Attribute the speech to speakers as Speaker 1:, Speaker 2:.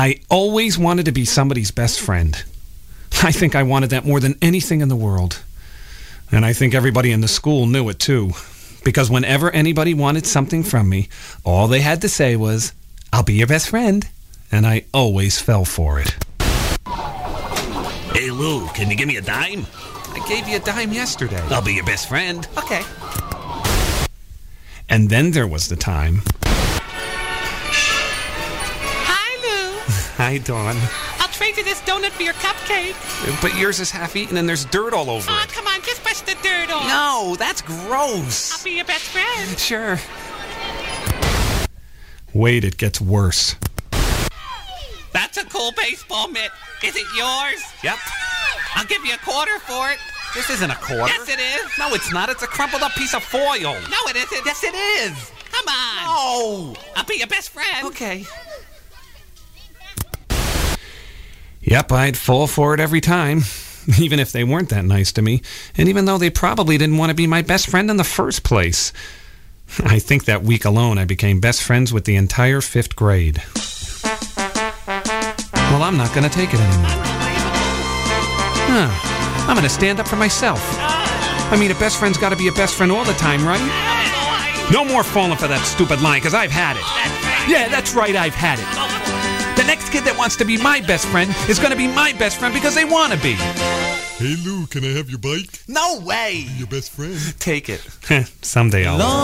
Speaker 1: I always wanted to be somebody's best friend. I think I wanted that more than anything in the world. And I think everybody in the school knew it too. Because whenever anybody wanted something from me, all they had to say was, "I'll be your best friend." And I always fell for it.
Speaker 2: Hey, Lou, can you give me a dime?
Speaker 1: I gave you a dime yesterday.
Speaker 2: I'll be your best friend.
Speaker 1: Okay. And then there was the time.
Speaker 3: Hi, Lou.
Speaker 1: Hi, Dawn.
Speaker 3: I'll trade you this donut for your cupcake.
Speaker 1: But yours is half-eaten and there's dirt all over
Speaker 3: Oh,
Speaker 1: it.
Speaker 3: come on, just brush the dirt off.
Speaker 1: No, that's gross.
Speaker 3: I'll be your best friend.
Speaker 1: Sure. Wait, it gets worse.
Speaker 3: That's a cool baseball mitt. Is it yours?
Speaker 1: Yep.
Speaker 3: I'll give you a quarter for it.
Speaker 1: This isn't a quarter.
Speaker 3: Yes, it is.
Speaker 1: No, it's not. It's a crumpled up piece of foil.
Speaker 3: No, it isn't.
Speaker 1: Yes, it is.
Speaker 3: Come on.
Speaker 1: Oh.
Speaker 3: I'll be your best friend.
Speaker 1: Okay. Yep, I'd fall for it every time, even if they weren't that nice to me, and even though they probably didn't want to be my best friend in the first place. I think that week alone I became best friends with the entire 5th grade. Well, I'm not going to take it anymore. I'm going to stand up for myself. I mean, a best friend's got to be a best friend all the time, right? No more falling for that stupid line, because I've had it. Yeah, that's right, I've had it. The next kid that wants to be my best friend is going to be my best friend because they want to be.
Speaker 4: Hey, Lou, can I have your bike?
Speaker 1: No way!
Speaker 4: Your best friend.
Speaker 1: Take it. Someday I'll...